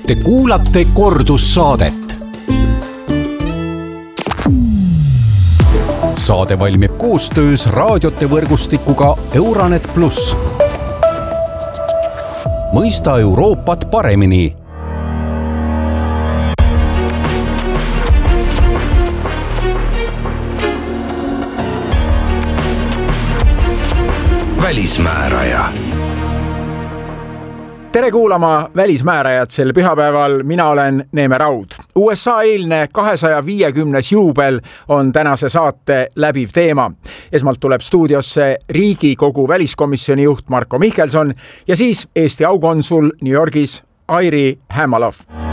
Te kuulate kordussaadet. Saade valmib koostöös raadiote võrgustikuga Euranet Plus. Mõista Euroopat paremini. Välismääraja. Tere kuulama Välismäärajat sel pühapäeval, mina olen Neeme Raud. USA eilne 250. juubel on tänase saate läbiv teema. Esmalt tuleb stuudiosse Riigikogu väliskomisjoni juht Marko Mihkelson ja siis Eesti aukonsul New Yorgis Airi Hämmalov.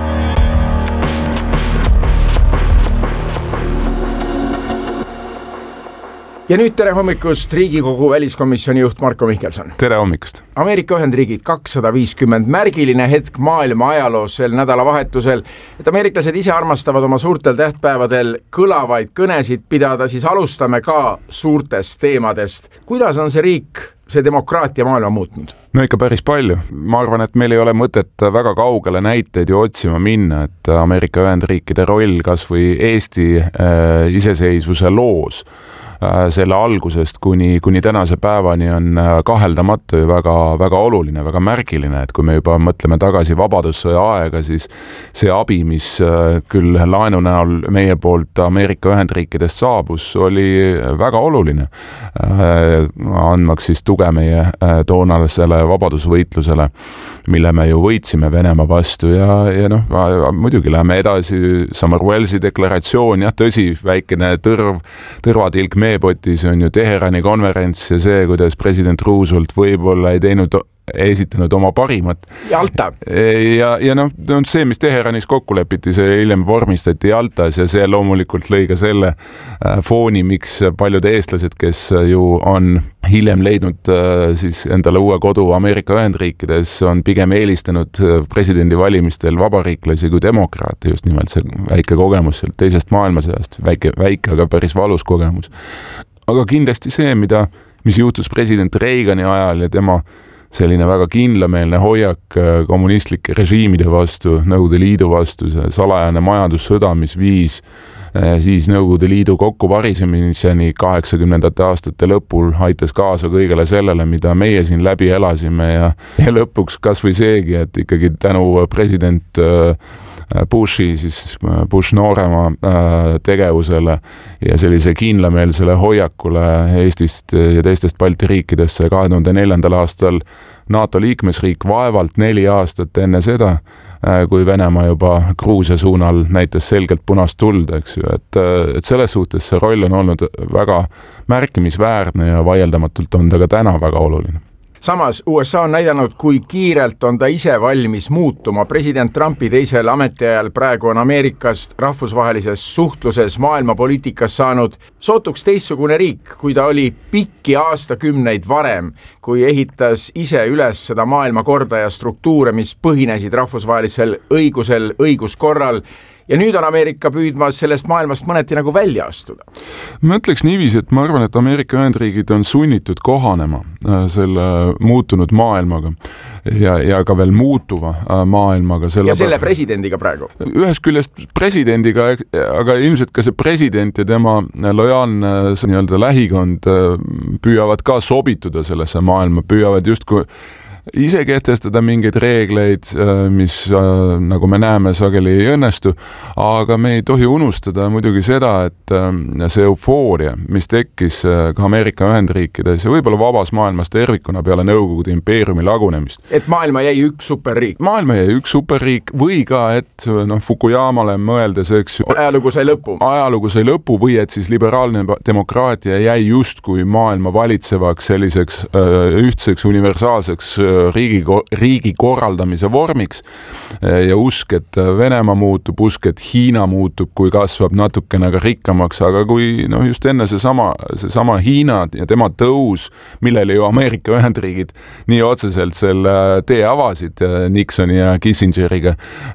Ja nüüd tere hommikust Riigikogu väliskomisjoni juht Marko Mihkelson. Tere hommikust. Ameerika Ühendriigid 250, märgiline hetk maailma ajaloos sel nädalavahetusel, et ameeriklased ise armastavad oma suurtel tähtpäevadel kõlavaid kõnesid pidada, siis alustame ka suurtest teemadest. Kuidas on see riik, see demokraatia maailma muutnud? No ikka päris palju. Ma arvan, et meil ei ole mõtet väga kaugele näiteid ju otsima minna, et Ameerika Ühendriikide roll kas või Eesti iseseisvuse loos selle algusest kuni tänase päevani on kaheldamatu ja väga oluline, väga märgiline, et kui me juba mõtleme tagasi vabadussõja aega, siis see abi, mis küll laenu näol meie poolt Ameerika Ühendriikidest saabus, oli väga oluline, andmaks siis tuge meie toonasele vabadusvõitlusele, mille me ju võitsime Venemaa vastu ja noh, muidugi läheme edasi, Summerwellsi deklaratsioon, jah, tõsi, väikene tõrvatilk meepotis on ju Teherani konverents ja see, kuidas president Roosevelt võib-olla ei esitanud oma parimat. Jalta. Ja noh, see, mis Teheranis kokku lepiti, see hiljem vormistati Jaltas ja see loomulikult lõi ka selle fooni, miks paljud eestlased, kes ju on hiljem leidnud siis endale uue kodu Ameerika Ühendriikides, on pigem eelistanud presidendivalimistel vabariiklasi kui demokraate, just nimelt see väike kogemus sealt teisest maailmasõjast, väike, aga päris valus kogemus. Aga kindlasti see, mis juhtus president Reagani ajal ja tema selline väga kindlameelne hoiak kommunistlike režiimide vastu, Nõukogude Liidu vastu, see salajane majandussõda, mis viis siis Nõukogude Liidu kokkuvarisemiseni 80. aastate lõpul, aitas kaasa kõigele sellele, mida meie siin läbi elasime ja lõpuks kas või seegi, et ikkagi tänu president Bushi, siis Bush noorema tegevusele ja sellise kindlameelsele hoiakule Eestist ja teistest Balti riikidesse 2004. aastal NATO liikmesriik vaevalt 4 aastat enne seda, kui Venemaa juba Gruusia suunal näitas selgelt punast tuld, eks ju, et selles suhtes see roll on olnud väga märkimisväärne ja vaieldamatult on ta ka täna väga oluline. Samas USA on näidanud, kui kiirelt on ta ise valmis muutuma. President Trumpi teisel ametiajal praegu on Ameerikast rahvusvahelises suhtluses maailmapoliitikas saanud sootuks teistsugune riik, kui ta oli pikki aastakümneid varem, kui ehitas ise üles seda maailmakorda ja struktuure, mis põhinesid rahvusvahelisel õigusel, õiguskorral. Ja nüüd on Ameerika püüdmas sellest maailmast mõneti nagu välja astuda. Ma ütleks niiviisi, et ma arvan, et Ameerika Ühendriigid on sunnitud kohanema selle muutunud maailmaga ja ka veel muutuva maailmaga. Ja selle presidendiga praegu? Ühest küljest presidendiga, aga ilmselt ka see president ja tema lojaalne nii-öelda lähikond püüavad ka sobituda sellesse maailma, püüavad justkui ise kehtestada mingeid reegleid, mis nagu me näeme sageli ei õnnestu, aga me ei tohi unustada muidugi seda, et see eufooria, mis tekkis ka Ameerika Ühendriikides ja võib-olla vabas maailmas tervikuna peale Nõukogude impeeriumi lagunemist. Et maailma jäi üks superriik. Maailma jäi üks superriik või ka, et Fukuyamale mõeldes, eks ju, ajalugu sai lõpu või et siis liberaalne demokraatia jäi justkui maailma valitsevaks selliseks ühtseks universaalseks riigi korraldamise vormiks ja usk, et Venemaa muutub, usk, et Hiina muutub, kui kasvab natukene ka rikkamaks, aga kui just enne seesama Hiina ja tema tõus, millele ju Ameerika Ühendriigid nii otseselt selle tee avasid Nixoni ja Kissingeriga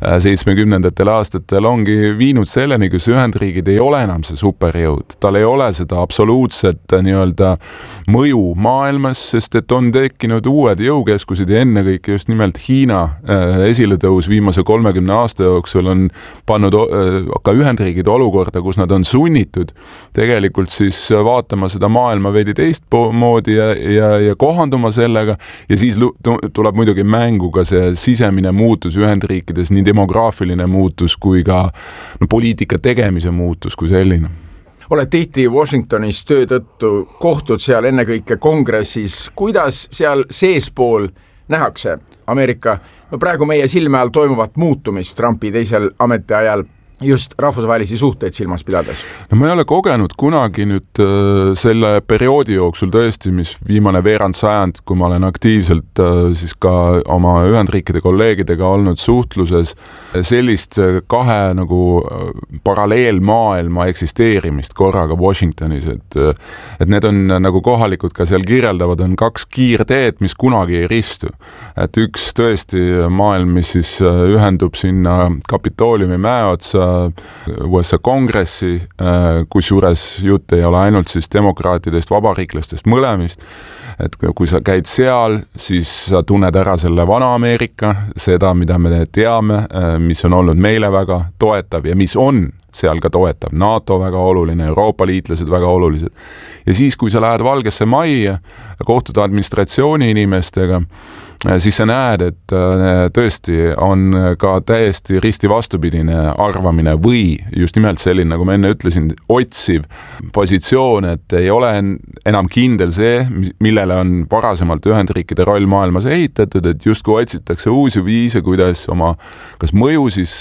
70. aastatel ongi viinud selleni, kus Ühendriigid ei ole enam see superjõud, tal ei ole seda absoluutset nii-öelda mõju maailmas, sest et on tekkinud uued jõukeskused, uskusid ja ennekõike just nimelt Hiina esiletõus viimase 30 aasta jooksul on pannud ka Ühendriigid olukorda, kus nad on sunnitud tegelikult siis vaatama seda maailma veidi teistmoodi ja kohanduma sellega ja siis tuleb muidugi mängu ka see sisemine muutus Ühendriikides, nii demograafiline muutus kui ka poliitika tegemise muutus kui selline. Oled tihti Washingtonis töö tõttu, kohtud seal ennekõike kongressis. Kuidas seal seespool nähakse Ameerika praegu meie silme all toimuvat muutumist Trumpi teisel ametiajal just rahvusvahelisi suhteid silmas pidades? No ma ei ole kogenud kunagi nüüd selle perioodi jooksul tõesti, mis viimane veerand sajand, kui ma olen aktiivselt siis ka oma Ühendriikide kolleegidega olnud suhtluses, sellist kahe nagu paralleelmaailma eksisteerimist korraga Washingtonis, et need on nagu kohalikud ka seal kirjeldavad, on kaks kiirteed, mis kunagi ei ristu. Et üks tõesti maailm, mis siis ühendub sinna Kapitooliumi mäeotsa USA kongressi, kusjuures jutt ei ole ainult siis demokraatidest, vabariiklastest, mõlemist, et kui sa käid seal, siis sa tunned ära selle vana Ameerika, seda, mida me teame, mis on olnud meile väga toetav ja mis on seal ka toetab. NATO väga oluline, Euroopa liitlased väga olulised. Ja siis, kui sa lähed Valgesse Majja, kohtud administratsiooni inimestega, siis sa näed, et tõesti on ka täiesti risti vastupidine arvamine või just nimelt selline, nagu ma enne ütlesin, otsiv positsioon, et ei ole enam kindel see, millele on varasemalt Ühendriikide roll maailmas ehitatud, et justkui otsitakse uusi viise, kuidas oma kas mõju siis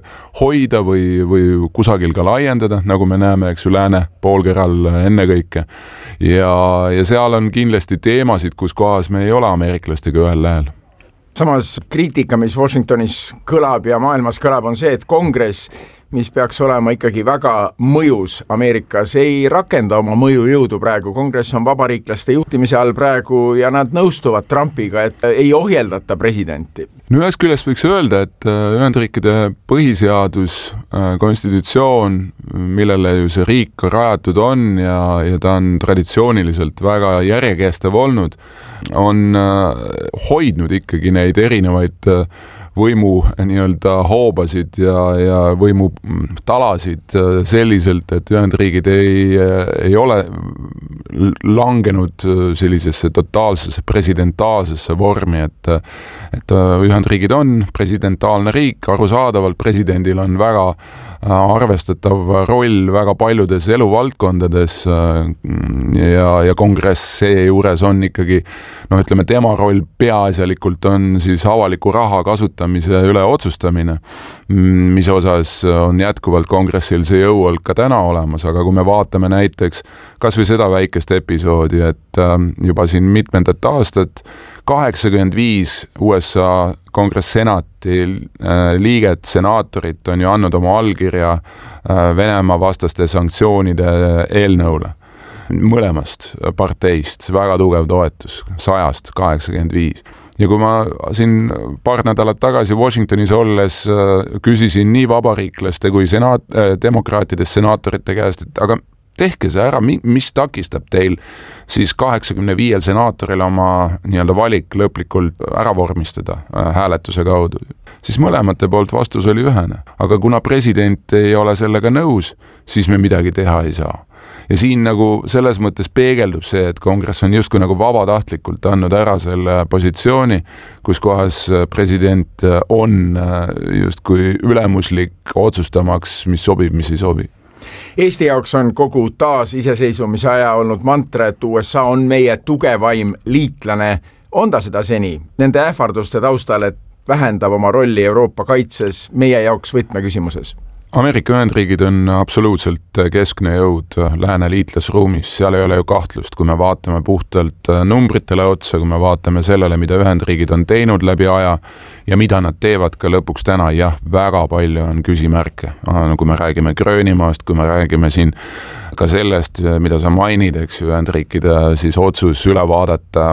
hoida või kusagil ka laiendada, nagu me näeme, eks ju, lääne poolkeral ennekõike. Ja seal on kindlasti teemasid, kus kohas me ei ole ameeriklastega ühel lähel. Samas kriitika, mis Washingtonis kõlab ja maailmas kõlab, on see, et kongress, mis peaks olema ikkagi väga mõjus Ameerikas, ei rakenda oma mõjujõudu praegu. Kongress on vabariiklaste juhtimise all praegu ja nad nõustuvad Trumpiga, et ei ohjeldata presidenti. No ühest küljest võiks öelda, et Ühendriikide põhiseadus, konstitutsioon, millele ju see riik rajatud on ja ta on traditsiooniliselt väga järjekestev olnud, on hoidnud ikkagi neid erinevaid võimu nii-öelda hoobasid ja võimu talasid selliselt, et Ühendriigid ei ole langenud sellisesse totaalsesse presidentaalsesse vormi, et Ühendriigid on presidentaalne riik, arusaadavalt presidendil on väga arvestatav roll väga paljudes eluvaldkondades ja kongress seejuures on ikkagi, ütleme, tema roll peaasjalikult on siis avaliku raha kasutamise üle otsustamine, mis osas on jätkuvalt kongressil see jõu ka täna olemas, aga kui me vaatame näiteks kas või seda väikest episoodi, et juba siin mitmendat aastat 85 USA kongress-senati liiget, senaatorit on ju andnud oma allkirja Venemaa vastaste sanktsioonide eelnõule. Mõlemast parteist väga tugev toetus, 100-st 85. Ja kui ma siin paar nädalat tagasi Washingtonis olles küsisin nii vabariiklaste kui demokraatidest senaatorite käest, et aga tehke see ära, mis takistab teil siis 85 senaatoril oma nii-öelda valik lõplikult ära vormistada hääletuse kaudu. Siis mõlemate poolt vastus oli ühene. Aga kuna president ei ole sellega nõus, siis me midagi teha ei saa. Ja siin nagu selles mõttes peegeldub see, et kongress on justkui nagu vabatahtlikult andnud ära selle positsiooni, kus kohas president on justkui ülemuslik otsustamaks, mis sobib, mis ei sobi. Eesti jaoks on kogu taas iseseisvumise aja olnud mantra, et USA on meie tugevaim liitlane. On ta seda seni? Nende ähvarduste taustal, et vähendab oma rolli Euroopa kaitses meie jaoks võtmeküsimuses? Ameerika Ühendriigid on absoluutselt keskne jõud lääne liitlasruumis, seal ei ole ju kahtlust, kui me vaatame puhtalt numbritele otsa, kui me vaatame sellele, mida Ühendriigid on teinud läbi aja ja mida nad teevad ka lõpuks täna, jah, väga palju on küsimärke. Kui me räägime Gröönimaast, kui me räägime siin ka sellest, mida sa mainid, eks ju, Ühendriikide siis otsus üle vaadata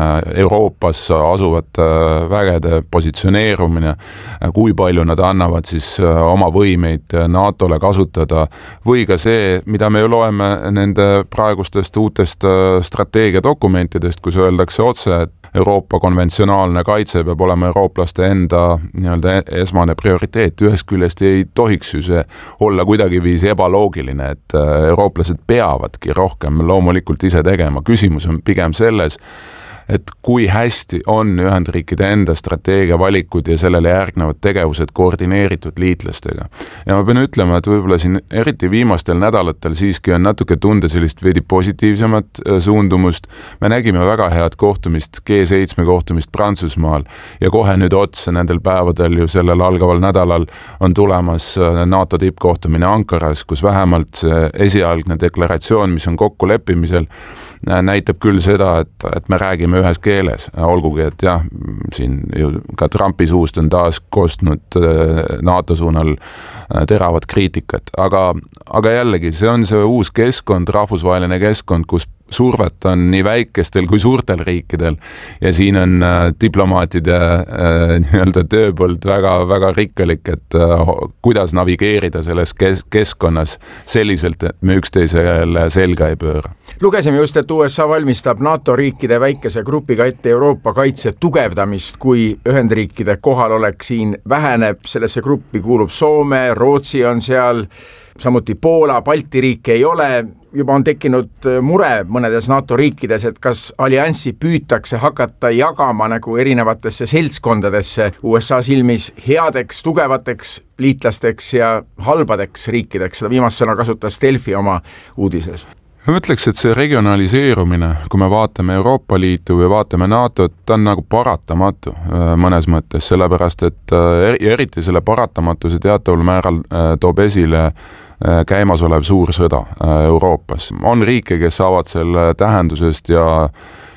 Euroopas asuvate vägede positsioneerumine, kui palju nad annavad siis oma võimeid NATO-le kasutada, või ka see, mida me ju loeme nende praegustest uutest strateegiadokumentidest, kus öeldakse otse, et Euroopa konventsionaalne kaitse peab olema eurooplaste enda nii-öelda esmane prioriteet. Ühest küljest ei tohiks ju see olla kuidagiviisi ebaloogiline, et eurooplased peavadki rohkem loomulikult ise tegema. Küsimus on pigem selles, et kui hästi on Ühendriikide enda strateegia valikud ja sellele järgnevad tegevused koordineeritud liitlastega. Ja ma pean ütlema, et võib-olla siin eriti viimastel nädalatel siiski on natuke tunda sellist veidi positiivsemat suundumust. Me nägime väga head kohtumist, G7 kohtumist Prantsusmaal ja kohe nüüd otsa nendel päevadel ju sellel algaval nädalal on tulemas NATO tippkohtumine Ankaras, kus vähemalt see esialgne deklaratsioon, mis on kokkuleppimisel, näitab küll seda, et me räägime ühes keeles, olgugi, et jah, siin ju ka Trumpi suust on taas kostnud NATO suunal teravat kriitikat, aga jällegi, see on see uus keskkond, rahvusvaheline keskkond, kus survet on nii väikestel kui suurtel riikidel ja siin on diplomaatide nii-öelda tööpõld väga rikkalik, et kuidas navigeerida selles keskkonnas selliselt, et me üksteisele selga ei pööra. Lugesime just, et USA valmistab NATO riikide väikese grupiga ette Euroopa kaitse tugevdamist, kui Ühendriikide kohalolek siin väheneb. Sellesse gruppi kuulub Soome, Rootsi on seal, samuti Poola, Balti riike ei ole. Juba on tekkinud mure mõnedes NATO riikides, et kas allianssi püütakse hakata jagama nagu erinevatesse seltskondadesse USA silmis headeks, tugevateks liitlasteks ja halbadeks riikideks. Seda viimast sõna kasutas Delfi oma uudises. Ma mõtleks, et see regionaliseerumine, kui me vaatame Euroopa Liitu või vaatame NATO, ta on nagu paratamatu mõnes mõttes, sellepärast et eriti selle paratamatuse teataval määral toob esile käimasolev suur sõda Euroopas. On riike, kes saavad selle tähendusest ja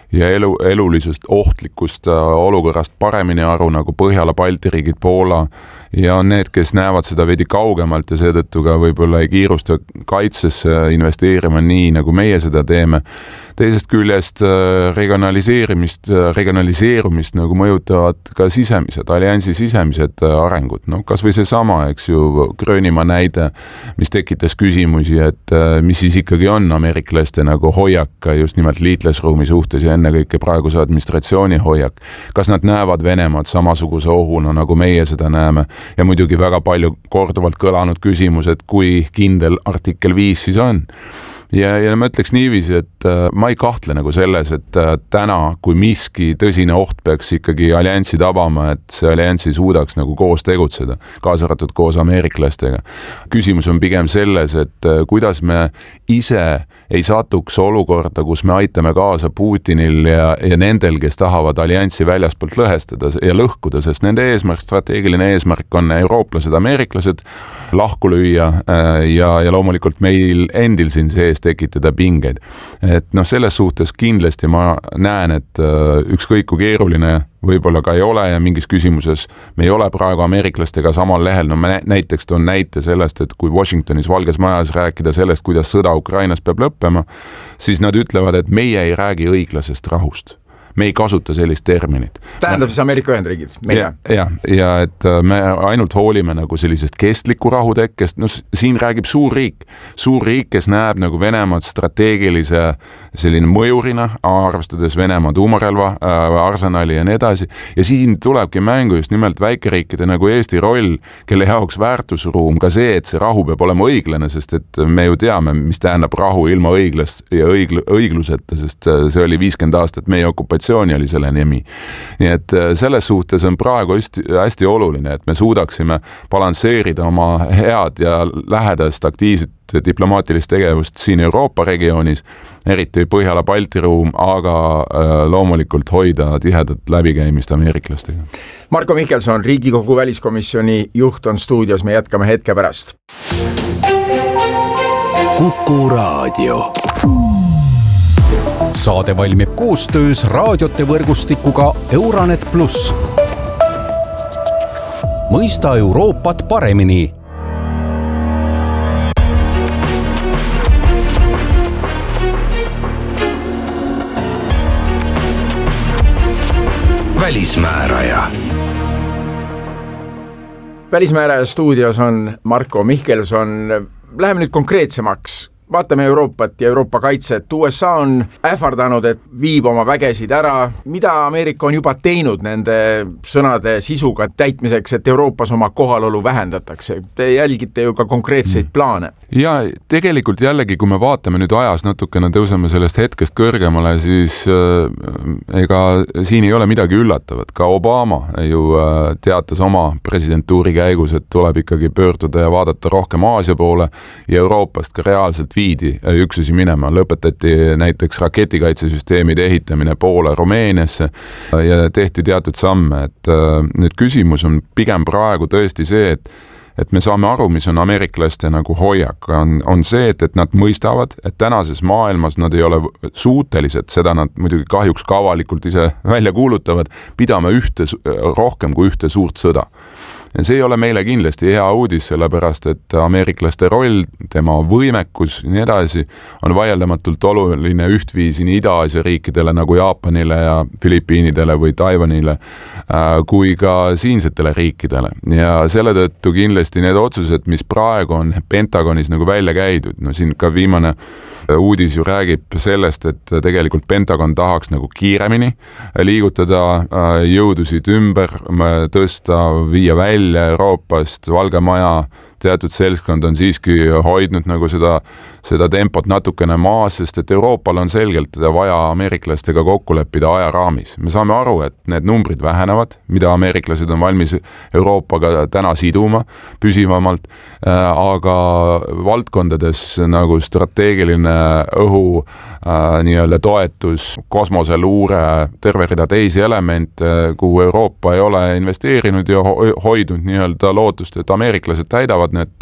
elulisest ohtlikust olukorrast paremini aru, nagu Põhjala, Balti riigid, Poola, ja on need, kes näevad seda veidi kaugemalt ja seetõttu ka võib-olla ei kiirusta kaitsesse investeerima nii, nagu meie seda teeme. Teisest küljest regionaliseerumist nagu mõjutavad ka sisemised, alliansi sisemised arengud. No, kas või see sama, eks ju, Gröönimaa näide, mis tekitas küsimusi, et mis siis ikkagi on ameeriklaste nagu hoiak just nimelt liitlasruumi suhtes ja ennekõike praeguse administratsiooni hoiak. Kas nad näevad Venemaad samasuguse ohuna, nagu meie seda näeme? Ja muidugi väga palju korduvalt kõlanud küsimus, et kui kindel artikkel 5 siis on. Ja ma ütleks niiviisi, et ma ei kahtle nagu selles, et täna, kui miski tõsine oht peaks ikkagi allianssi tabama, et see allianssi suudaks nagu koos tegutseda, kaasa arvatud koos ameeriklastega. Küsimus on pigem selles, et kuidas me ise ei satuks olukorda, kus me aitame kaasa Putinil ja nendel, kes tahavad allianssi väljaspoolt lõhestada ja lõhkuda, sest nende eesmärk, strateegiline eesmärk on eurooplased, ameeriklased lahku lüüa ja loomulikult meil endil siin sees tekitada pingeid. Et selles suhtes kindlasti ma näen, et ükskõik kui keeruline võib-olla ka ei ole ja mingis küsimuses me ei ole praegu ameeriklastega samal lehel. No ma näiteks toon näite sellest, et kui Washingtonis Valges Majas rääkida sellest, kuidas sõda Ukrainas peab lõppema, siis nad ütlevad, et meie ei räägi õiglasest rahust. Me ei kasuta sellist terminit. Tähendab siis Ameerika Ühendriigid? Ja et me ainult hoolime nagu sellisest kestliku rahutekkest. No, siin räägib suur riik, kes näeb nagu Venemaad strateegilise selline mõjurina, arvestades Venemaa tuumarelva, arsenali ja nii edasi. Ja siin tulebki mängu just nimelt väikeriikide nagu Eesti roll, kelle jaoks väärtusruum, ka see, et see rahu peab olema õiglane, sest et me ju teame, mis tähendab rahu ilma õigluseta, sest see oli 50 aastat meie okupatsioon oli selle nimi. Nii et selles suhtes on praegu hästi oluline, et me suudaksime balansseerida oma head ja lähedast aktiivset diplomaatilist tegevust siin Euroopa regioonis, eriti Põhjala Balti ruum, aga loomulikult hoida tihedat läbikäimist ameeriklastega. Marko Mihkelson, Riigikogu väliskomisjoni juht on stuudios, me jätkame hetke pärast. Kuku Raadio. Saade valmib koostöös raadiote võrgustikuga Euranet Plus. mõista Euroopat paremini. Välismääraja. Välismääraja stuudios on Marko Mihkelson. Läheme nüüd konkreetsemaks. Vaatame Euroopat ja Euroopa kaitset. USA on ähvardanud, et viib oma vägesid ära. Mida Ameerika on juba teinud nende sõnade sisuga täitmiseks, et Euroopas oma kohalolu vähendatakse? Te jälgite ju ka konkreetseid plaane. Ja tegelikult jällegi, kui me vaatame nüüd ajas natukene, tõuseme sellest hetkest kõrgemale, siis ega siin ei ole midagi üllatavat. Ka Obama ju teatas oma presidentuuri käigus, et tuleb ikkagi pöörduda ja vaadata rohkem Aasia poole ja Euroopast ka reaalselt viidi üksusi minema. Lõpetati näiteks raketikaitsesüsteemide ehitamine Poola Rumeeniasse ja tehti teatud samme. Et nüüd küsimus on pigem praegu tõesti see, et me saame aru, mis on ameeriklaste nagu hoiak. On see, et nad mõistavad, et tänases maailmas nad ei ole suutelised, seda nad muidugi kahjuks ka avalikult ise välja kuulutavad, pidama rohkem kui ühte suurt sõda. Ja see ei ole meile kindlasti hea uudis, sellepärast et ameeriklaste roll, tema võimekus ja nii edasi on vaieldamatult oluline ühtviisi nii Ida-Aasia riikidele nagu Jaapanile ja Filipiinidele või Taiwanile kui ka siinsetele riikidele. Ja selle tõttu kindlasti need otsused, mis praegu on Pentagonis nagu välja käidud, no siin ka viimane uudis ju räägib sellest, et tegelikult Pentagon tahaks nagu kiiremini liigutada jõudusid ümber, tõsta, viia välja Euroopast. Valge Maja teatud seltskond on siiski hoidnud nagu seda tempot natukene maas, sest et Euroopal on selgelt vaja ameeriklastega kokku leppida ajaraamis. Me saame aru, et need numbrid vähenevad, mida ameeriklased on valmis Euroopaga täna siduma püsivamalt, aga valdkondades nagu strateegiline õhu nii-öelda toetus, kosmoseluure, terve rida teisi elemente, kuhu Euroopa ei ole investeerinud ja hoidnud nii-öelda lootust, et ameeriklased täidavad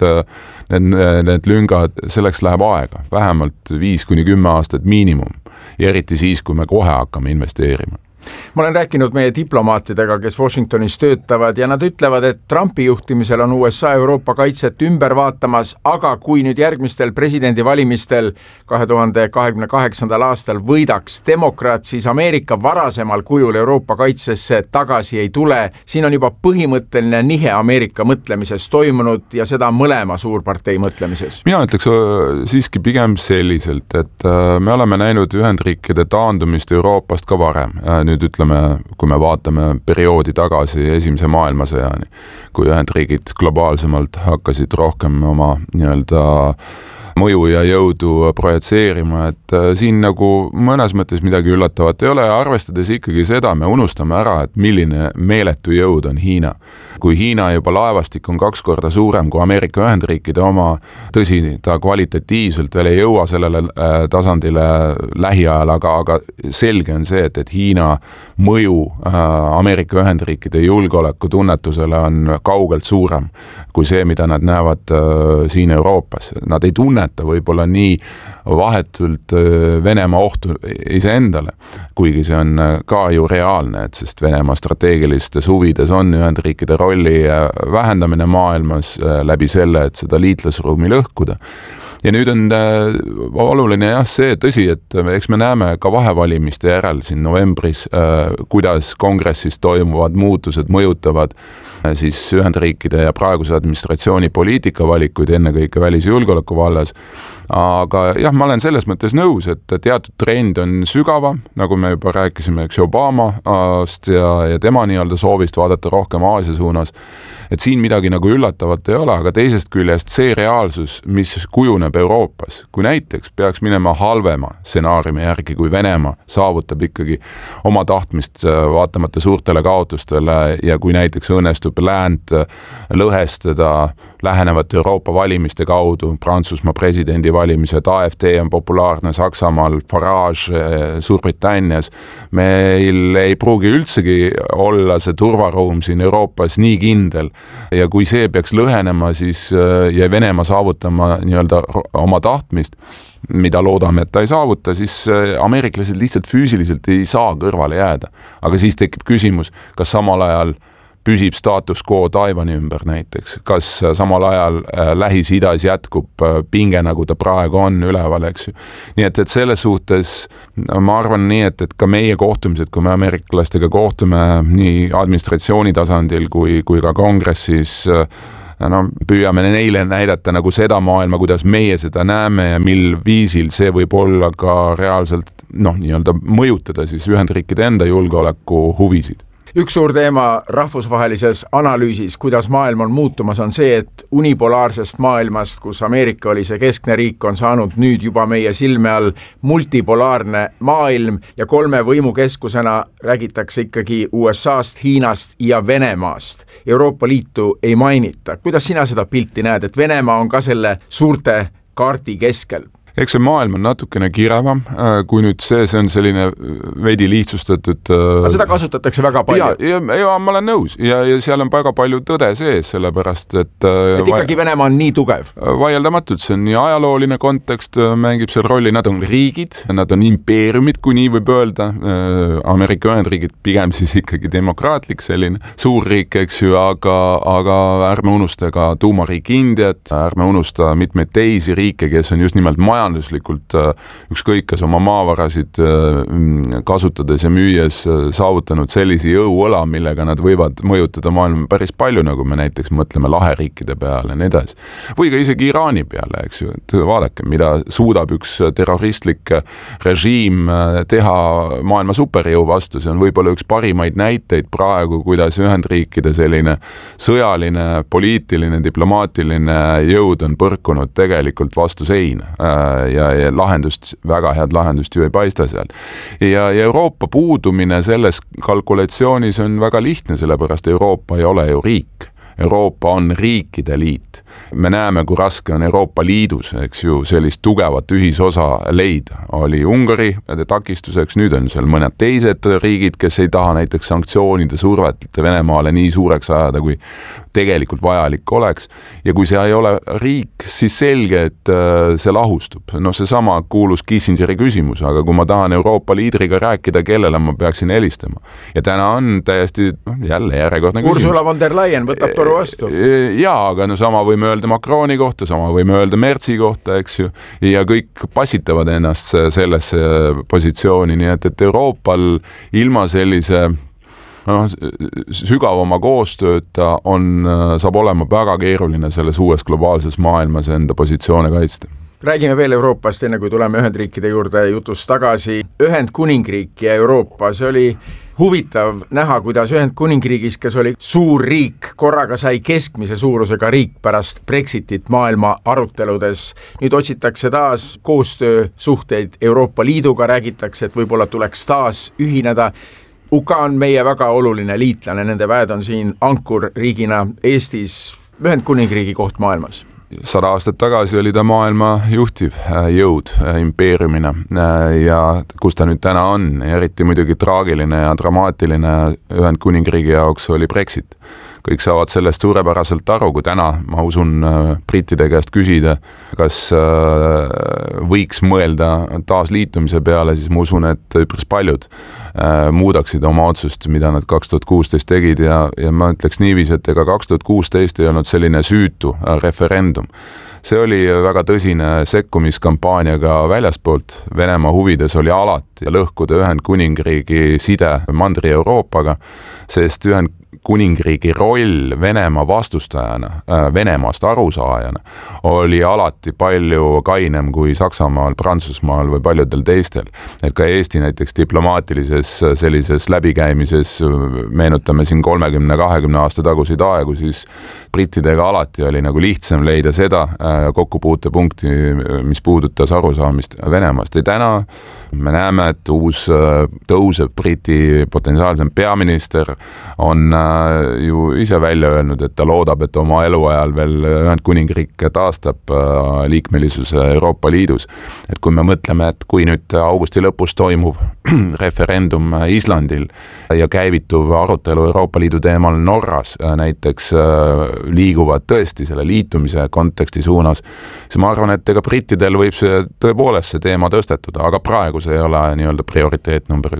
need lüngad, selleks läheb aega, vähemalt 5-10 aastat miinimum ja eriti siis, kui me kohe hakkame investeerima. Ma olen rääkinud meie diplomaatidega, kes Washingtonis töötavad ja nad ütlevad, et Trumpi juhtimisel on USA Euroopa kaitset ümber vaatamas, aga kui nüüd järgmistel presidendivalimistel 2028. aastal võidaks demokraat, siis Ameerika varasemal kujul Euroopa kaitsesse tagasi ei tule. Siin on juba põhimõtteline nihe Ameerika mõtlemises toimunud ja seda mõlema suurpartei mõtlemises. Mina ütleks siiski pigem selliselt, et me oleme näinud Ühendriikide taandumist Euroopast ka varem. Nüüd ütleme, kui me vaatame perioodi tagasi esimese maailmasõjani, kui Ühendriigid globaalsemalt hakkasid rohkem oma nii-öelda mõju ja jõudu projitseerima, et siin nagu mõnes mõttes midagi üllatavat ei ole ja arvestades ikkagi seda, me unustame ära, et milline meeletu jõud on Hiina. Kui Hiina juba laevastik on 2 korda suurem kui Ameerika Ühendriikide oma, tõsi, ta kvalitatiivselt veel ei jõua sellele tasandile lähiajal, aga selge on see, et Hiina mõju Ameerika Ühendriikide julgeoleku tunnetusele on kaugelt suurem kui see, mida nad näevad siin Euroopas. Nad ei tunneta võib-olla nii vahetult Venemaa ohtu iseendale, kuigi see on ka ju reaalne, et sest Venemaa strateegilistes huvides on Ühendriikide rolli vähendamine maailmas läbi selle, et seda liitlasruumi lõhkuda. Ja nüüd on oluline see tõsi, et eks me näeme ka vahevalimiste järel siin novembris, kuidas kongressis toimuvad muutused mõjutavad siis Ühendriikide ja praeguse administratsiooni poliitikavalikuid ennekõike välis- ja julgeoleku vallas. Aga jah, ma olen selles mõttes nõus, et teatud trend on sügavam, nagu me juba rääkisime, eks Obamast ja tema nii-öelda soovist vaadata rohkem Aasia suunas, et siin midagi nagu üllatavat ei ole, aga teisest küljest see reaalsus, mis kujuneb Euroopas, kui näiteks peaks minema halvema stsenaariumi järgi, kui Venemaa saavutab ikkagi oma tahtmist vaatamata suurtele kaotustele ja kui näiteks õnnestub läänt lõhestada lähenevate Euroopa valimiste kaudu, Prantsusmaa presidendi valimised, AfD on populaarne Saksamaal, Farage Suurbritannias, meil ei pruugi üldsegi olla see turvaruum siin Euroopas nii kindel ja kui see peaks lõhenema, siis ja Venemaa saavutama nii-öelda oma tahtmist, mida loodame, et ta ei saavuta, siis ameeriklased lihtsalt füüsiliselt ei saa kõrvale jääda. Aga siis tekib küsimus, kas samal ajal püsib status quo Taiwani ümber näiteks, kas samal ajal Lähis-Idas jätkub pinge, nagu ta praegu on üleval, eks ju. Nii et selles suhtes ma arvan nii, et ka meie kohtumised, kui me ameeriklastega kohtume nii administratsiooni tasandil kui ka kongressis, püüame neile näidata nagu seda maailma, kuidas meie seda näeme ja mil viisil see võib olla ka reaalselt nii-öelda mõjutada siis Ühendriikide enda julgeoleku huvisid. Üks suur teema rahvusvahelises analüüsis, kuidas maailm on muutumas, on see, et unipolaarsest maailmast, kus Ameerika oli see keskne riik, on saanud nüüd juba meie silme all multipolaarne maailm ja 3 võimukeskusena räägitakse ikkagi USA-st, Hiinast ja Venemaast. Euroopa Liitu ei mainita. Kuidas sina seda pilti näed, et Venemaa on ka selle suurte kaardi keskel? Eks see maailm on natukene kirevam, kui nüüd see on selline veidi lihtsustatud. Aga seda kasutatakse väga palju. Ja ma olen nõus ja seal on väga palju tõde sees, sellepärast, et ikkagi Venemaa on nii tugev. Vaieldamatult, see on nii ajalooline kontekst, mängib seal rolli, nad on riigid, nad on impeeriumid, kui nii võib öelda. Ameerika Ühendriigid pigem siis ikkagi demokraatlik selline suurriik, eks ju, aga ärme unusta ka tuumariik Indiat, ärme unusta mitmeid teisi riike, kes on just nimelt majanduslikult ükskõik kas oma maavarasid kasutades ja müües saavutanud sellise jõuõla, millega nad võivad mõjutada maailma päris palju, nagu me näiteks mõtleme laheriikide peale ja nii edasi. Või ka isegi Iraani peale, eks ju, et vaadake, mida suudab üks terroristlik režiim teha maailma superjõu vastu, see on võib-olla üks parimaid näiteid praegu, kuidas Ühendriikide selline sõjaline, poliitiline, diplomaatiline jõud on põrkunud tegelikult vastu seina. Ja lahendust, väga head lahendust ju ei paista seal. Ja Euroopa puudumine selles kalkulatsioonis on väga lihtne, sellepärast Euroopa ei ole ju riik. Euroopa on riikide liit. Me näeme, kui raske on Euroopa Liidus, eks ju, sellist tugevat ühisosa leida. Oli Ungari takistuseks, nüüd on seal mõned teised riigid, kes ei taha näiteks sanktsioonide survet Venemaale nii suureks ajada, kui tegelikult vajalik oleks. Ja kui see ei ole riik, siis selge, et see lahustub. See sama kuulus Kissingeri küsimus, aga kui ma tahan Euroopa liidriga rääkida, kellele ma peaksin helistama. Ja täna on täiesti jälle järjekordne küsimus. Ursula von der Leyen võtab toru vastu. Jaa, aga sama võime öelda Macroni kohta, sama võime öelda Merzi kohta, eks ju, ja kõik passitavad ennast sellesse positsiooni, nii et Euroopal ilma sellise sügavama koostööta saab olema väga keeruline selles uues globaalses maailmas enda positsioone kaitsta. Räägime veel Euroopast, enne kui tuleme Ühendriikide juurde jutust tagasi. Ühendkuningriik ja Euroopa, see oli huvitav näha, kuidas Ühendkuningriigis, kes oli suur riik, korraga sai keskmise suurusega riik pärast Brexitit maailma aruteludes. Nüüd otsitakse taas koostöösuhteid Euroopa Liiduga, räägitakse, et võib-olla tuleks taas ühineda. UK on meie väga oluline liitlane, nende väed on siin ankurriigina Eestis. Ühendkuningriigi koht maailmas. 100 aastat tagasi oli ta maailma juhtiv jõud impeeriumina ja kus ta nüüd täna on, eriti muidugi traagiline ja dramaatiline Ühendkuningriigi jaoks oli Brexit. Kõik saavad sellest suurepäraselt aru, kui täna, ma usun, brittide käest küsida, kas võiks mõelda taasliitumise peale, siis ma usun, et üpris paljud muudaksid oma otsust, mida nad 2016 tegid ja ma ütleks niiviisi, et ega 2016 ei olnud selline süütu referendum. See oli väga tõsine sekkumiskampaania ka väljaspoolt. Venemaa huvides oli alati lõhkuda Ühendkuningriigi side Mandri-Euroopaga, sest Ühendkuningriigi roll Venemaa vastustajana, Venemaast arusaajana oli alati palju kainem kui Saksamaal, Prantsusmaal või paljudel teistel. Et ka Eesti näiteks diplomaatilises sellises läbikäimises, meenutame siin 30-20 aasta tagusid aegu, siis brittidega alati oli nagu lihtsam leida seda kokkupuutepunkti, mis puudutas arusaamist Venemaast. Ja täna me näeme, et uus tõusev briti potentsiaalsem peaminister on ju ise välja öelnud, et ta loodab, et oma eluajal veel Ühendkuningriik taastab liikmelisuse Euroopa Liidus. Et kui me mõtleme, et kui nüüd augusti lõpus toimuv referendum Islandil ja käivituv arutelu Euroopa Liidu teemal Norras näiteks liiguvad tõesti selle liitumise konteksti suunas, siis ma arvan, et ega brittidel võib see tõepoolest see teema tõstetuda, aga praegu see ei ole nii-öelda prioriteet number 1.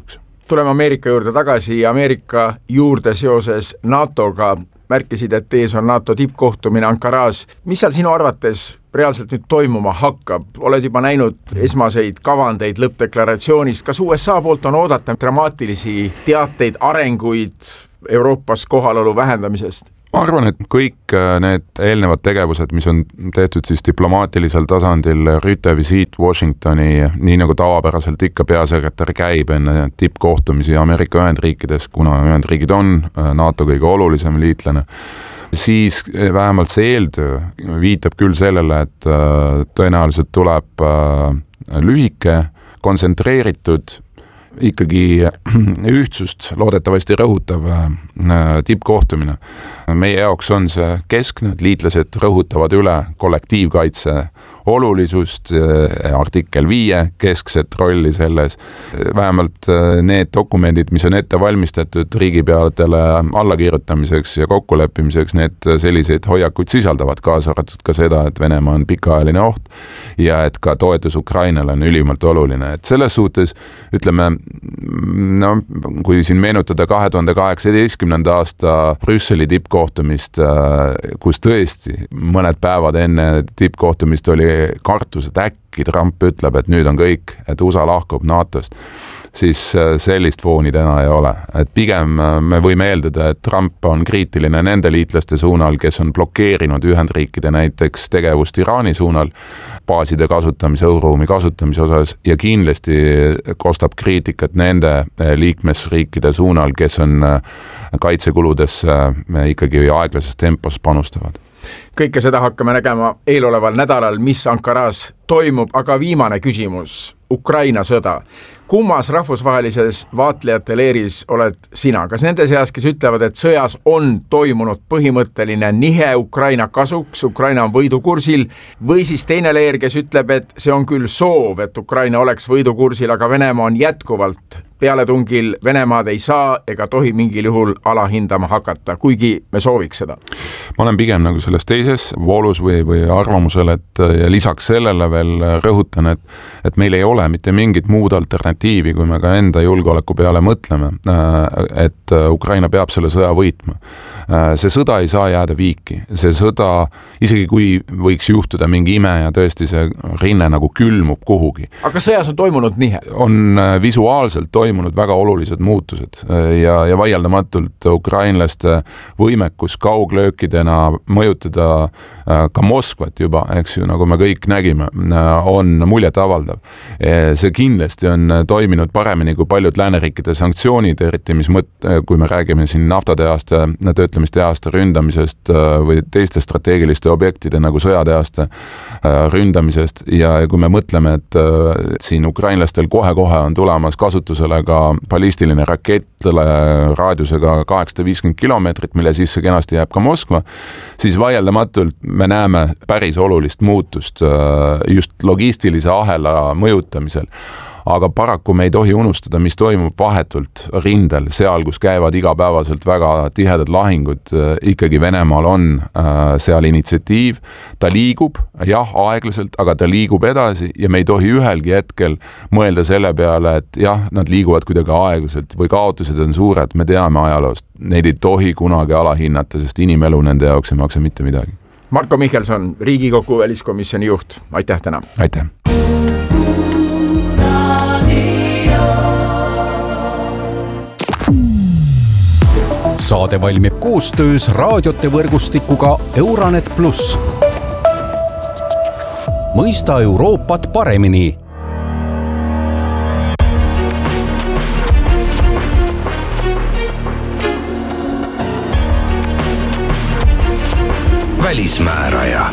Tuleme Ameerika juurde tagasi ja Ameerika juurde seoses NATO-ga. Märkisid, et ees on NATO tippkohtumine Ankaras. Mis seal sinu arvates reaalselt nüüd toimuma hakkab? Oled juba näinud esmaseid kavandeid lõppdeklaratsioonist. Kas USA poolt on oodata dramaatilisi teateid, arenguid Euroopas kohalolu vähendamisest? Ma arvan, et kõik need eelnevad tegevused, mis on tehtud siis diplomaatilisel tasandil, Rüte visiit Washingtoni, nii nagu tavapäraselt ikka peasekretär käib enne tippkohtumisi Ameerika Ühendriikides, kuna Ühendriigid on NATO kõige olulisem liitlane, siis vähemalt see eeltöö viitab küll sellele, et tõenäoliselt tuleb lühike, kontsentreeritud, ikkagi ühtsust loodetavasti rõhutav tippkohtumine. Meie jaoks on see keskne, et liitlased rõhutavad üle kollektiivkaitse olulisust, artikkel 5 keskset rolli selles. Vähemalt need dokumendid, mis on ette valmistatud riigipeadele allakirjutamiseks ja kokkuleppimiseks, need selliseid hoiakuid sisaldavad, kaasa arvatud ka seda, et Venemaa on pikaajaline oht ja et ka toetus Ukrainale on ülimalt oluline. Et selles suhtes, ütleme, no, kui siin meenutada 2018. aasta Brüsseli tippkohtumist, kus tõesti mõned päevad enne tippkohtumist oli kartus, et äkki Trump ütleb, et nüüd on kõik, et USA lahkub NATO-st, siis sellist fooni täna ei ole. Et pigem me võime eeldada, et Trump on kriitiline nende liitlaste suunal, kes on blokeerinud Ühendriikide näiteks tegevust Iraani suunal, baaside kasutamise, õhuruumi kasutamise osas ja kindlasti kostab kriitikat nende liikmesriikide suunal, kes on kaitsekuludesse ikkagi aeglases tempos panustavad. Kõike seda hakkame nägema eeloleval nädalal, mis Ankaras toimub, aga viimane küsimus, Ukraina sõda. Kummas rahvusvahelises vaatlejate leeris oled sina? Kas nende seas, kes ütlevad, et sõjas on toimunud põhimõtteline nihe Ukraina kasuks, Ukraina on võidukursil, või siis teine leer, kes ütleb, et see on küll soov, et Ukraina oleks võidukursil, aga Venemaa on jätkuvalt pealetungil, Venemaad ei saa ega tohi mingil juhul alahindama hakata, kuigi me sooviks seda? Ma olen pigem nagu selles teises voolus või arvamusel, et ja lisaks sellele veel rõhutan, et meil ei ole mitte mingit muud alternatiivi, kui me ka enda julgeoleku peale mõtleme, et Ukraina peab selle sõja võitma. See sõda ei saa jääda viiki. See sõda, isegi kui võiks juhtuda mingi ime ja tõesti see rinne nagu külmub kuhugi. Aga sõjas on toimunud nihe? On visuaalselt toimunud väga olulised muutused ja vaieldamatult ukrainlaste võimekus kauglöökidena mõjutada ka Moskvat juba, eks ju, nagu me kõik nägime, on muljet avaldav. See kindlasti on toiminud paremini kui paljud lääneriikide sanktsioonid, eriti kui me räägime siin naftatehaste, töötlemistehaste ründamisest või teiste strateegiliste objektide nagu sõjatehaste ründamisest ja kui me mõtleme, et siin ukrainlastel kohe-kohe on tulemas kasutusele ka ballistiline rakett raadiusega 850 kilomeetrit, mille sisse kenasti jääb ka Moskva, siis vaieldamatult me näeme päris olulist muutust just logistilise ahela mõjutamisel. Aga paraku me ei tohi unustada, mis toimub vahetult rindel, seal, kus käivad igapäevaselt väga tihedad lahingud. Ikkagi Venemaal on seal initsiatiiv, ta liigub, jah, aeglaselt, aga ta liigub edasi ja me ei tohi ühelgi hetkel mõelda selle peale, et jah, nad liiguvad kuidagi aeglaselt või kaotused on suured, me teame ajaloost. Neid ei tohi kunagi alahinnata, sest inimelu nende jaoks ei maksa mitte midagi. Marko Mihkelson, Riigikogu väliskomisjoni juht, aitäh täna! Aitäh! Saade valmib koostöös raadiote võrgustikuga Euranet Plus. Mõista Euroopat paremini. Välismääraja.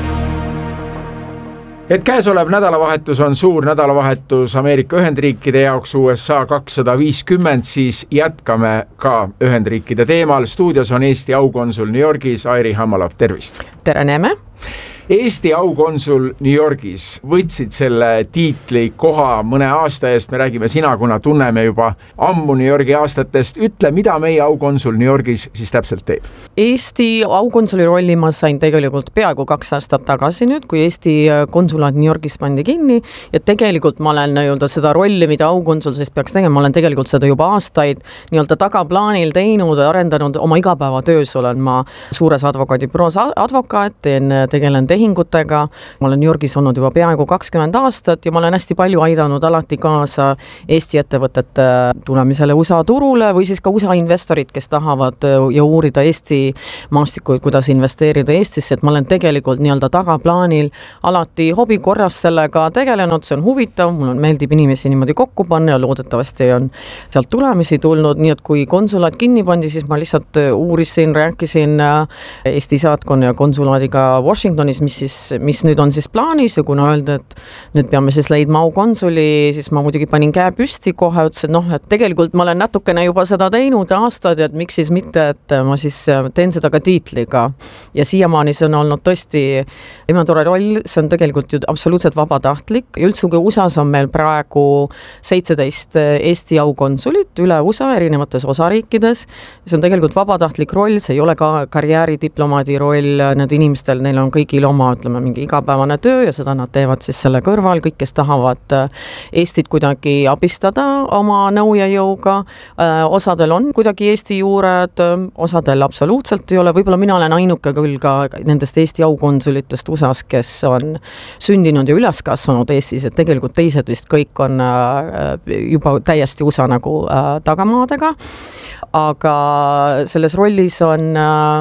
Et käesolev nädalavahetus on suur nädalavahetus Ameerika Ühendriikide jaoks USA 250, siis jätkame ka Ühendriikide teemal. Stuudios on Eesti aukonsul New Yorgis Airi Hammalov, tervist! Tere, näeme! Eesti aukonsul New Yorgis, võtsid selle tiitli koha mõne aasta eest, me räägime sina, kuna tunneme juba ammu New Yorgi aastatest. Ütle, mida meie aukonsul New Yorgis siis täpselt teeb? Eesti aukonsuli rolli ma sain tegelikult peaaegu 2 aastat tagasi nüüd, kui Eesti konsulaat New Yorgis pandi kinni ja tegelikult ma olen seda rolli, mida aukonsul siis peaks tegema, ma olen tegelikult seda juba aastaid tagaplaanil teinud, arendanud oma igapäevatöös, olen ma suures advokaadibüroos advokaat, tegelen tehingutega, ma olen New Yorgis olnud juba peaaegu 20 aastat ja ma olen hästi palju aidanud alati kaasa Eesti ettevõtete tulemisele USA turule või siis ka USA investorid, kes tahavad ja uurida Eesti maastikuid, kuidas investeerida Eestisse, et ma olen tegelikult tagaplaanil alati hobi korras sellega tegelenud, see on huvitav, mul meeldib inimesi niimoodi kokku panna ja loodetavasti on sealt tulemisi tulnud, nii et kui konsulaat kinni pandi, siis ma lihtsalt uurisin, rääkisin Eesti saatkonna ja konsulaadiga Washingtonis, mis nüüd on siis plaanis ja kuna öelda, et nüüd peame siis leidma aukonsuli, siis ma muidugi panin käe püsti kohe, ütlesin, et tegelikult ma olen natukene juba seda teinud aastad ja et miks siis mitte, et ma siis teen seda ka tiitliga. Ja siiamaani see on olnud tõesti imetore roll, see on tegelikult ju absoluutselt vabatahtlik. Üldsugi USAs on meil praegu 17 Eesti aukonsulit üle USA erinevates osariikides. See on tegelikult vabatahtlik roll, see ei ole ka karjääridiplomaadi roll, need inimestel, neil on kõigil oma, mingi igapäevane töö ja seda nad teevad siis selle kõrval, kõik, kes tahavad Eestit kuidagi abistada oma nõu ja jõuga. Osadel on kuidagi Eesti juured, osadel absoluutselt ei ole, võib-olla mina olen ainuke küll ka nendest Eesti aukonsulitest USAs, kes on sündinud ja üles kasvanud Eestis, et tegelikult teised vist kõik on juba täiesti USA nagu tagamaadega. Aga selles rollis on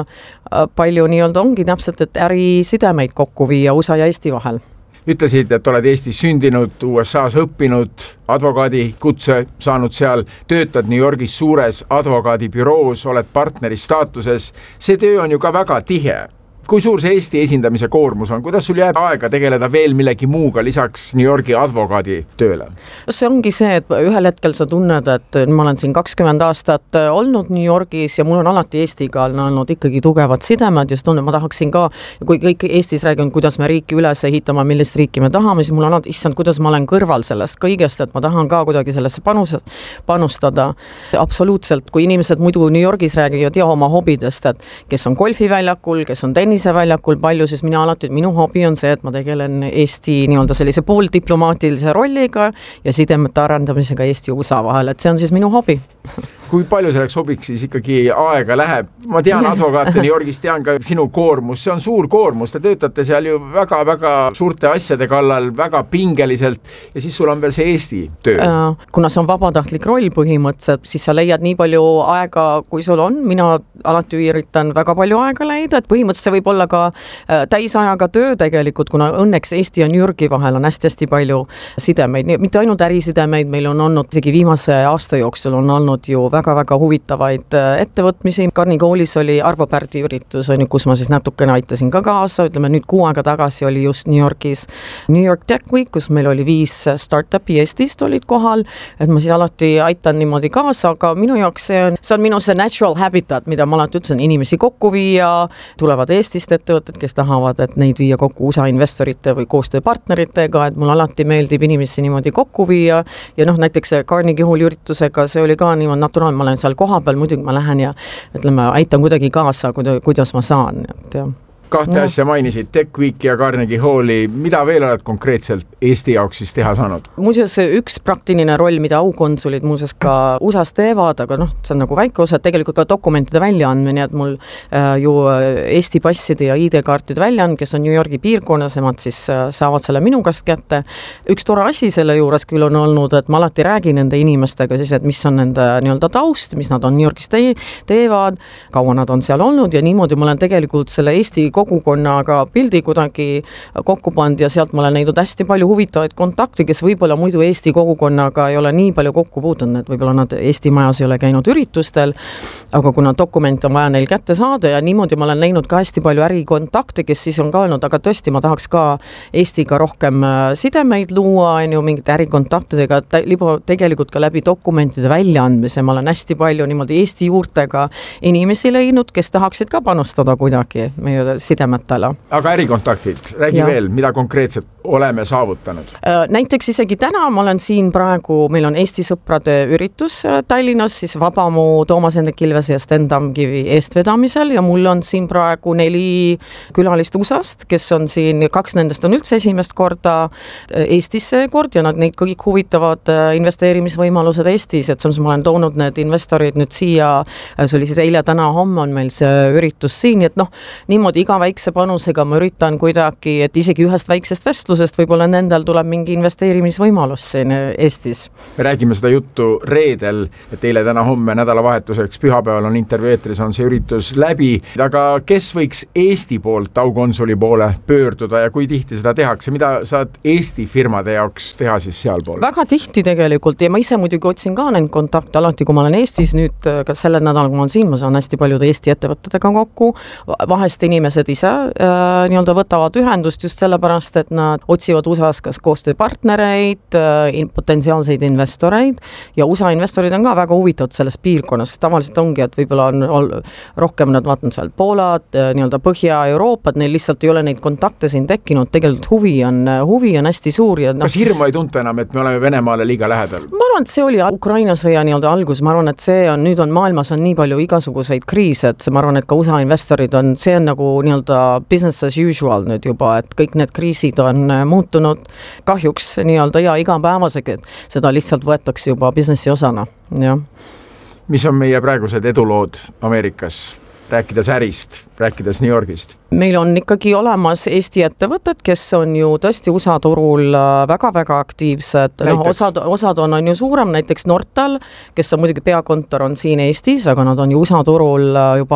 palju ongi täpselt, et ärisidemeid kokku viia USA ja Eesti vahel. Ütlesid, et oled Eestis sündinud, USAs õppinud, advokaadi kutse saanud seal, töötad New Yorgis suures advokaadibüroos, oled partneri staatuses. See töö on ju ka väga tihe. Kui suur see Eesti esindamise koormus on? Kuidas sul jääb aega tegeleda veel millegi muuga lisaks New Yorgi advokaadi tööle? See ongi see, et ühel hetkel sa tunned, et ma olen siin 20 aastat olnud New Yorgis ja mul on alati Eestiga olnud ikkagi tugevad sidemed ja siis tunnen, ma tahaksin ka, kui kõik Eestis räägin, kuidas me riiki üles ehitama, millist riiki me tahame, siis mul on alati, issand, kuidas ma olen kõrval sellest kõigest, et ma tahan ka kuidagi sellesse panustada. Absoluutselt, kui inimesed muidu New Yorgis räägivad ja oma hobidest, et kes on golfiväljakul, kes on tenniseväljakul palju, siis minu hobi on see, et ma tegelen Eesti sellise pooldiplomaatilise rolliga ja sidemete arendamisega Eesti ja USA vahel, et see on siis minu hobi. Kui palju selleks hobiks siis ikkagi aega läheb? Ma tean advokaate New Yorgis, tean ka sinu koormus, see on suur koormus, te töötate seal ju väga-väga suurte asjade kallal, väga pingeliselt ja siis sul on veel see Eesti töö. Kuna see on vabatahtlik roll põhimõtteliselt, siis sa leiad nii palju aega, kui sul on, mina alati üritan väga palju aega leida, et põhimõtteliselt see võib olla ka täisajaga töö tegelikult, kuna õnneks Eesti ja New Yorgi vahel on hästi palju sidemeid, mitte ainult ärisidemeid, meil on olnud isegi viimase aasta jooksul on olnud ju väga-väga huvitavaid ettevõtmisi. Carnegie Hallis oli Arvo Pärdi üritus, kus ma siis natukene aitasin ka kaasa, ütleme nüüd 6 aega tagasi oli just New Yorgis New York Tech Week, kus meil oli 5 startupi Eestist olid kohal, et ma siis alati aitan niimoodi kaasa, aga minu jaoks see on minu see natural habitat, mida ma alati ütlesin, inimesi kokku viia, tulevad Eestist ettevõtted, kes tahavad, et neid viia kokku USA investorite või koostööpartneritega, et mul alati meeldib inimesi niimoodi kokku viia ja näiteks Carnegie Halli üritusega, see oli ka niimoodi naturaalne, ma olen seal kohapeal, muidugi ma lähen ja aitan kuidagi kaasa, kuidas ma saan, et jah. 2 asja mainisid, Tech Week ja Carnegie Halli, mida veel oled konkreetselt Eesti jaoks siis teha saanud? Muuseas, üks praktiline roll, mida aukonsulid muuseas ka USAs teevad, aga see on nagu väike osa, tegelikult ka dokumentide väljaandmine, et mul ju Eesti passide ja ID-kaartide väljaand, kes on New Yorgi piirkonnas, nemad siis saavad selle minu käest kätte. Üks tore asi selle juures küll on olnud, et ma alati räägin nende inimestega siis, et mis on nende taust, mis nad on New Yorgis teevad, kaua nad on seal olnud ja niimoodi ma olen tegelikult selle Eesti kogukonnaga pildi kuidagi kokku pand ja sealt ma olen näinud hästi palju huvitavaid kontakte, kes võib-olla muidu Eesti kogukonnaga ei ole nii palju kokku puutunud, et võib-olla nad Eesti majas ei ole käinud üritustel, aga kuna dokument on vaja neil kätte saada ja niimoodi ma olen näinud ka hästi palju ärikontakte, kes siis on ka öelnud, aga tõesti ma tahaks ka Eestiga rohkem sidemeid luua, mingite ärikontaktidega, tegelikult ka läbi dokumentide väljaandmise ma olen hästi palju niimoodi Eesti juurtega inimesi leidnud, kes tahaksid ka panustada kuidagi meie sidemetele. Aga ärikontaktid, räägi veel, mida konkreetselt oleme saavutanud? Näiteks isegi täna ma olen siin praegu, meil on Eesti sõprade üritus Tallinnas, siis Vabamu Toomas Hendrik Ilvese ja Sten Tamkivi eestvedamisel ja mul on siin praegu 4 külalist USA-st, kes on siin, 2 nendest on üldse esimest korda Eestisse kord ja neid kõik huvitavad investeerimisvõimalused Eestis, et ma olen toonud need investorid nüüd siia, see oli siis eile, täna, homme on meil see üritus siin, et niimoodi iga väikse panusega ma üritan kuidagi, et isegi ühest väiksest vestlusest võib-olla nendel tuleb mingi investeerimisvõimalus siin Eestis. Me räägime seda juttu reedel, et eile, täna, homme, nädalavahetuseks, pühapäeval on intervjuu eetris, on see üritus läbi, aga kes võiks Eesti poolt aukonsuli poole pöörduda ja kui tihti seda tehakse, mida saad Eesti firmade jaoks teha siis sealpool? Väga tihti tegelikult ja ma ise muidugi otsin ka neid kontakte alati, kui ma olen Eestis, nüüd ka sellel nädalal, kui ma olen siin, ma saan hästi paljude Eesti ettevõtetega kokku, vahest inimesed ise nii-öelda võtavad ühendust just sellepärast, et nad otsivad USA-s kas koostööpartnereid, potentsiaalseid investoreid ja USA investorid on ka väga huvitatud selles piirkonnas, sest tavaliselt ongi, et võib-olla on rohkem nad vaatan seal Poolad, nii-öelda Põhja-Euroopat, neil lihtsalt ei ole neid kontakte siin tekkinud, tegelikult huvi on hästi suur. Ja kas hirmu ei tunta enam, et me oleme Venemaale liiga lähedal? Ma arvan, et see oli Ukraina sõja nii-öelda algus, ma arvan, et nüüd on maailmas on nii palju igasuguseid kriise, et ma arvan, et ka USA investorid see on nagu nii-öelda business as usual nüüd juba, et kõik need kriisid on muutunud kahjuks nii-öelda ja igapäevasega, et seda lihtsalt võetakse juba businessi osana, jah. Mis on meie praegused edulood Ameerikas, rääkides ärist, rääkides New Yorgist? Meil on ikkagi olemas Eesti ettevõtted, kes on ju tõesti USA turul väga-väga aktiivsed. Osad on ju suurem, näiteks Nortal, kes on muidugi peakontor on siin Eestis, aga nad on ju USA turul juba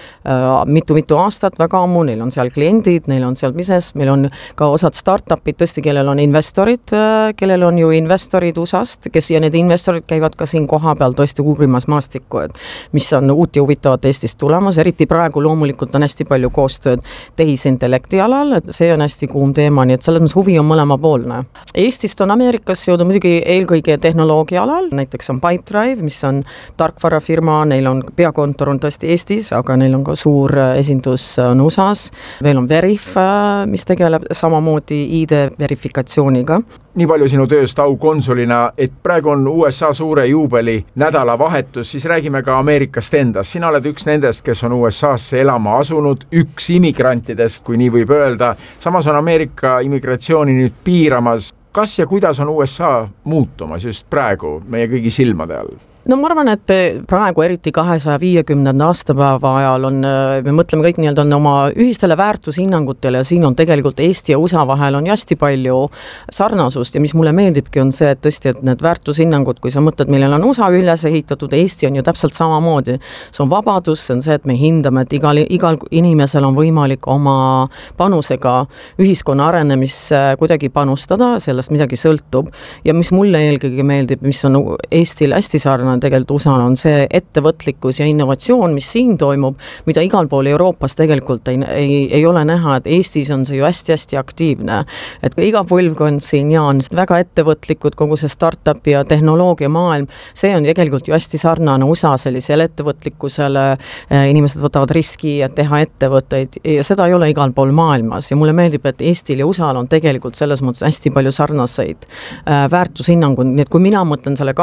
mitu aastat väga ammu, neil on seal kliendid, neil on seal business, meil on ka osad startupid tõesti, kellel on investorid, kellel on ju investorid USA-st, ja need investorid käivad ka siin koha peal tõesti uurimas maastikku, et mis on uut ja huvitavat Eestist tulemas, eriti praegu loomulikult on hästi palju koostööd tehisintellekti alal, et see on hästi kuum teema, nii et selles mõttes huvi on mõlemapoolne. Eestist on Ameerikas jõuda muidugi eelkõige tehnoloogia alal, näiteks on Pipedrive, mis on tarkvarafirma, neil on peakontor on tõesti Eestis, aga neil on ka suur esindus USA-s, veel on Verif, mis tegeleb samamoodi ID verifikatsiooniga. Nii palju sinu tööst aukonsulina, et praegu on USA suure juubeli nädalavahetus, siis räägime ka Ameerikast endast. Sina oled üks nendest, kes on USA-sse elama asunud, üks immigrantidest, kui nii võib öelda. Samas on Ameerika immigratsiooni nüüd piiramas. Kas ja kuidas on USA muutumas just praegu meie kõigi silmade all? No ma arvan, et praegu eriti 250. aastapäeva ajal me mõtleme kõik nii-öelda oma ühistele väärtushinnangutele ja siin on tegelikult Eesti ja USA vahel on hästi palju sarnasust ja mis mulle meeldibki on see, et tõesti, et need väärtushinnangud, kui sa mõtled, millel on USA üles ehitatud, Eesti on ju täpselt samamoodi. See on vabadus, see on see, et me hindame, et igal inimesel on võimalik oma panusega ühiskonna arenemisse kuidagi panustada, sellest midagi sõltub ja mis mulle eelkõige meeldib, mis on Eestil hästi sarnane, tegelikult USA on see ettevõtlikkus ja innovatsioon, mis siin toimub, mida igal pool Euroopas tegelikult ei ole näha, et Eestis on see ju hästi-hästi aktiivne. Et iga põlvkond siin ja on väga ettevõtlikud, kogu see startup ja tehnoloogia maailm, see on tegelikult ju hästi sarnane USA sellisele ettevõtlikkusele, inimesed võtavad riski ja teha ettevõtteid ja seda ei ole igal pool maailmas ja mulle meeldib, et Eestil ja USA-l on tegelikult selles mõttes hästi palju sarnaseid väärtushinnangud, nii et kui mina mõtlen selle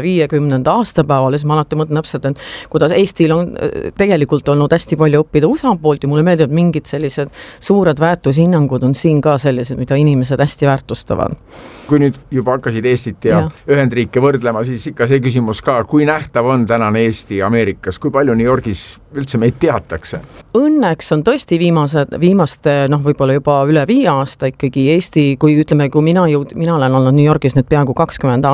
250. aastapäeval, siis ma alati mõtlen täpselt, et kuidas Eestil on tegelikult olnud hästi palju õppida USA poolt ja mulle meeldib, et mingid sellised suured väärtushinnangud on siin ka sellised, mida inimesed hästi väärtustavad. Kui nüüd juba hakkasid Eestit ja Ühendriike võrdlema, siis ikka see küsimus ka, kui nähtav on tänane Eesti Ameerikas, kui palju New Yorgis üldse meid teatakse? Õnneks on tõesti viimaste, võib-olla juba üle 5 aasta ikkagi Eesti, kui ütleme, kui mina olen olnud New Yorgis nüüd peaaegu 20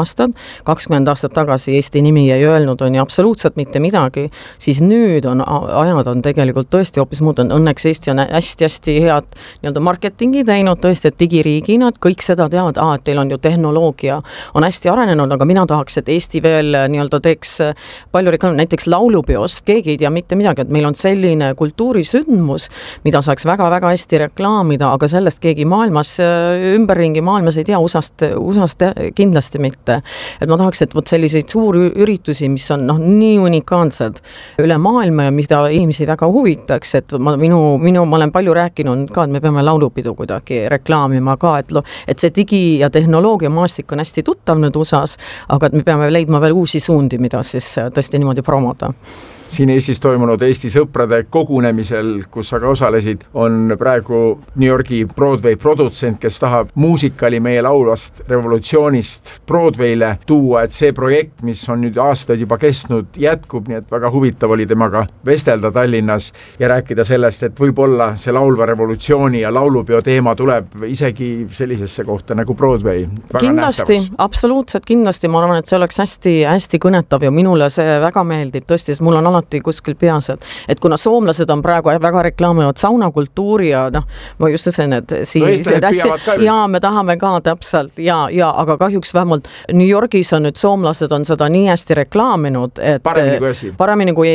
aastat tagasi Eesti nimi ei öelnud, on ju absoluutselt mitte midagi, siis nüüd ajad on tegelikult tõesti hoopis muutunud. Õnneks Eesti on hästi-hästi head nii-öelda marketingi teinud, tõesti, et digiriigina, et kõik seda teavad, et teil on ju tehnoloogia, on hästi arenenud, aga mina tahaks, et Eesti veel nii-öelda teeks palju reklaami, näiteks laulupeost, keegi ei tea mitte midagi, et meil on selline kultuurisündmus, mida saaks väga-väga hästi reklaamida, aga sellest keegi maailmas, ümberringi maailmas ei tea, USA-st kindlasti mitte. Et ma tahaks, et selliseid suuri üritusi, mis on nii unikaalsed üle maailma ja mida inimesi väga huvitaks, et ma olen palju rääkinud ka, et me peame laulupidu kuidagi reklaamima ka, et see digi- ja tehnoloogia maastik on hästi tuttav nüüd USA-s, aga et me peame leidma veel uusi suundi, mida siis tõesti niimoodi promoda. Siin Eestis toimunud Eesti sõprade kogunemisel, kus sa ka osalesid, on praegu New Yorgi Broadway produtsent, kes tahab muusikali meie laulvast revolutsioonist Broadway'le tuua, et see projekt, mis on nüüd aastaid juba kestnud, jätkub, nii et väga huvitav oli temaga vestelda Tallinnas ja rääkida sellest, et võib-olla see laulva revolutsiooni ja laulupeo teema tuleb isegi sellisesse kohta nagu Broadway. Kindlasti, absoluutselt kindlasti, ma arvan, et see oleks hästi kõnetav ja minule see väga meeldib, tõesti, sest mul on kuskil peas, et kuna soomlased on praegu väga reklaamivad saunakultuuri ja ma just ütlesin, et siis me tahame ka täpselt ja aga kahjuks vähemalt New Yorgis on nüüd soomlased on seda nii hästi reklaaminud, et paremini kui